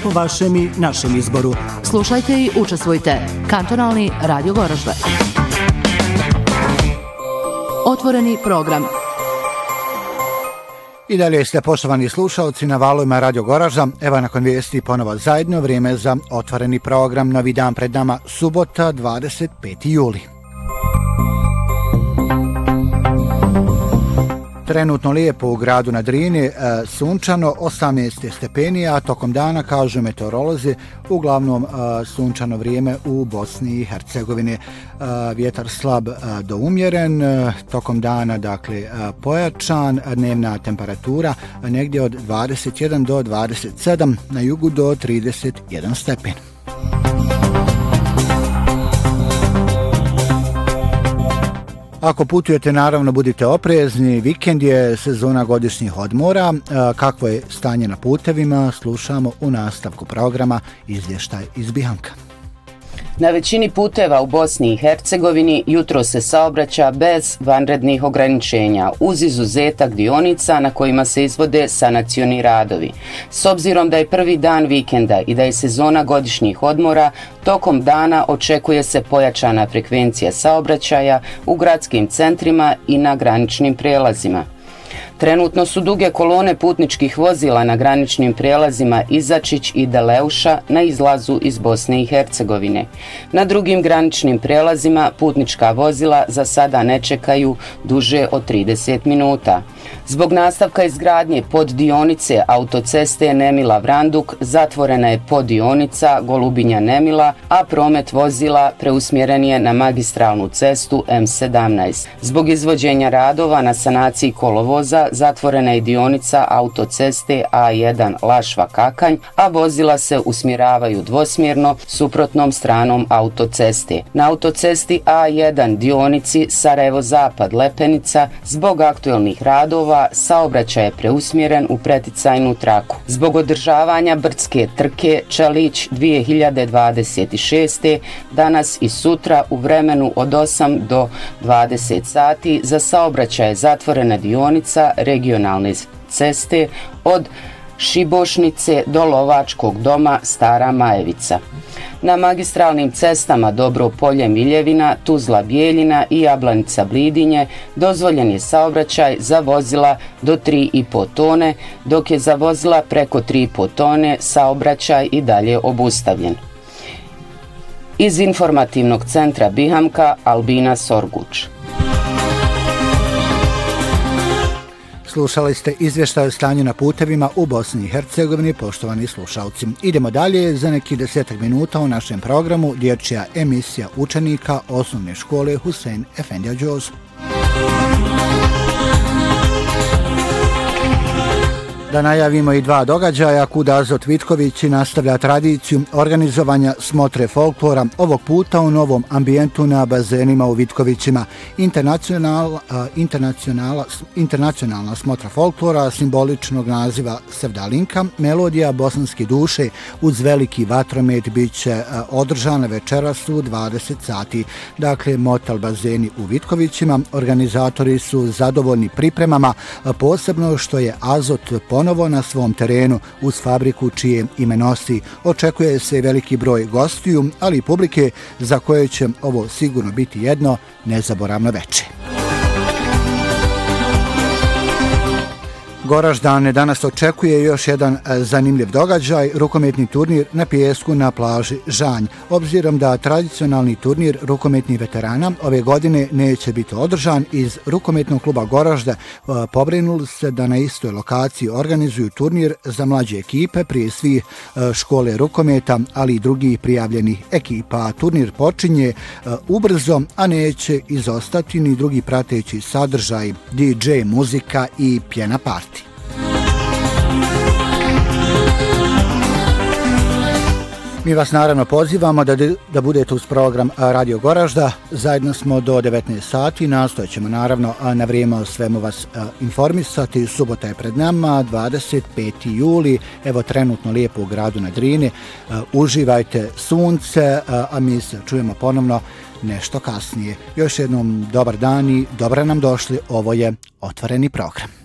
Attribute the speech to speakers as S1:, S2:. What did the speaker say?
S1: po vašem i našem izboru.
S2: Slušajte i učestvujte. Kantonalni Radio Goražde. Otvoreni program.
S3: I dalje ste, poštovani slušalci, na valovima Radio Goražda. Evo nakon vijesti ponovo zajedno, vrijeme za otvoreni program. Novi dan pred nama, subota, 25. juli. Trenutno lijepo u gradu na Drini, sunčano, 18 stepeni, a tokom dana, kažu meteorolozi, uglavnom sunčano vrijeme u Bosni i Hercegovini. Vjetar slab do umjeren, tokom dana dakle pojačan, dnevna temperatura negdje od 21 do 27, na jugu do 31 stepen. Ako putujete, naravno, budite oprezni. Vikend je, sezona godišnjih odmora. Kakvo je stanje na putevima? Slušamo u nastavku programa izvještaj iz Bihanka.
S4: Na većini puteva u Bosni i Hercegovini jutro se saobraća bez vanrednih ograničenja, uz izuzetak dionica na kojima se izvode sanacioni radovi. S obzirom da je prvi dan vikenda i da je sezona godišnjih odmora, tokom dana očekuje se pojačana frekvencija saobraćaja u gradskim centrima i na graničnim prijelazima. Trenutno su duge kolone putničkih vozila na graničnim prijelazima Izačić i Deleuša na izlazu iz Bosne i Hercegovine. Na drugim graničnim prijelazima putnička vozila za sada ne čekaju duže od 30 minuta. Zbog nastavka izgradnje poddionice autoceste Nemila-Vranduk zatvorena je poddionica Golubinja-Nemila, a promet vozila preusmjeren je na magistralnu cestu M17. Zbog izvođenja radova na sanaciji kolovoza zatvorena je dionica autoceste A1 Lašva-Kakanj, a vozila se usmjeravaju dvosmjerno suprotnom stranom autoceste. Na autocesti A1 dionici Sarajevo-Zapad-Lepenica zbog aktuelnih radova saobraćaj je preusmjeren u preticajnu traku. Zbog održavanja brdske trke Čelić 2026. danas i sutra u vremenu od 8 do 20 sati za saobraćaj je zatvorena dionica regionalne ceste od Šibošnice do Lovačkog doma Stara Majevica. Na magistralnim cestama Dobro Polje Miljevina, Tuzla Bijeljina i Jablanica Blidinje dozvoljen je saobraćaj za vozila do 3,5 tone, dok je za vozila preko 3,5 tone saobraćaj i dalje obustavljen. Iz informativnog centra Bihamka, Albina Sorguč.
S3: Slušali ste izvještaj o stanju na putevima u Bosni i Hercegovini, poštovani slušalci. Idemo dalje, za neki 10 minuta u našem programu dječja emisija učenika osnovne škole Husein Efendija Đozu. Da najavimo i dva događaja. Kud Azot Vitkovići nastavlja tradiciju organizovanja smotre folklora, ovog puta u novom ambijentu na bazenima u Vitkovićima. Internacionalna smotra folklora simboličnog naziva Sevdalinka, melodija bosanske duše uz veliki vatromet bit će održana večeras u 20 sati. Dakle, motel bazeni u Vitkovićima. Organizatori su zadovoljni pripremama, posebno što je Azot ponovo na svom terenu uz fabriku čije ime nosi. Očekuje se veliki broj gostiju, ali i publike za koje će ovo sigurno biti jedno nezaboravno veče. Goraždane danas očekuje još jedan zanimljiv događaj, rukometni turnir na pijesku na plaži Žanj. Obzirom da tradicionalni turnir rukometnih veterana ove godine neće biti održan, iz rukometnog kluba Goražda pobrinuli se da na istoj lokaciji organizuju turnir za mlađe ekipe, prije svih škole rukometa, ali i drugih prijavljenih ekipa. Turnir počinje ubrzo, a neće izostati ni drugi prateći sadržaj, DJ, muzika i pjena party. Mi vas naravno pozivamo da budete uz program Radio Goražda. Zajedno smo do 19 sati. Nastojat ćemo naravno na vrijeme o svemu vas informisati. Subota je pred nama, 25. juli. Evo trenutno lijepo u gradu na Drini. Uživajte sunce, a mi se čujemo ponovno nešto kasnije. Još jednom dobar dan i dobro nam došli. Ovo je Otvoreni program.